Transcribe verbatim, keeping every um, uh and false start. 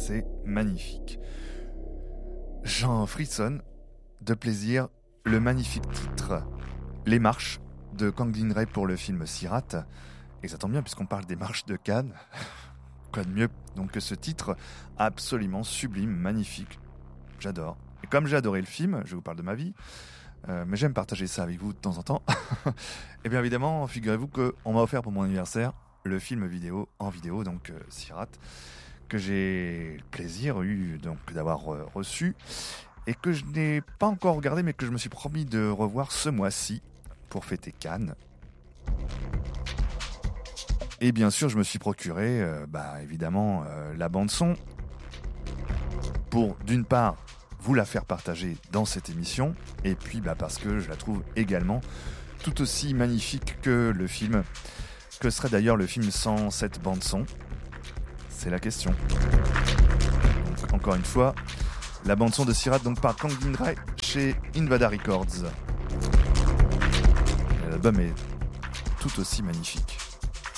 c'est magnifique. J'en frissonne de plaisir. Le magnifique titre « Les marches » de Kang Din-rae pour le film Sirat. Et ça tombe bien puisqu'on parle des marches de Cannes. Quoi de mieux donc que ce titre absolument sublime, magnifique. J'adore. Et comme j'ai adoré le film, je vous parle de ma vie, euh, mais j'aime partager ça avec vous de temps en temps. Et bien évidemment, figurez-vous qu'on m'a offert pour mon anniversaire le film vidéo en vidéo, donc euh, Sirat, que j'ai le plaisir eu donc d'avoir euh, reçu et que je n'ai pas encore regardé, mais que je me suis promis de revoir ce mois-ci pour fêter Cannes. Et bien sûr, je me suis procuré, euh, bah, évidemment, euh, la bande-son pour, d'une part, vous la faire partager dans cette émission, et puis bah, parce que je la trouve également tout aussi magnifique que le film. Que serait d'ailleurs le film sans cette bande-son ? C'est la question. Donc, encore une fois, la bande-son de Sirat donc par Kang Din-rae chez Invada Records. L'album est tout aussi magnifique.